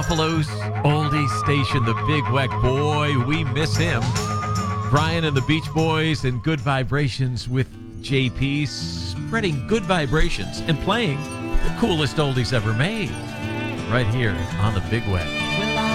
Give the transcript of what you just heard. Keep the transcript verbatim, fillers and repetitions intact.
Buffalo's oldie station, the Big Weck. Boy, we miss him. Brian and the Beach Boys and Good Vibrations with J P, spreading good vibrations and playing the coolest oldies ever made right here on the Big Weck.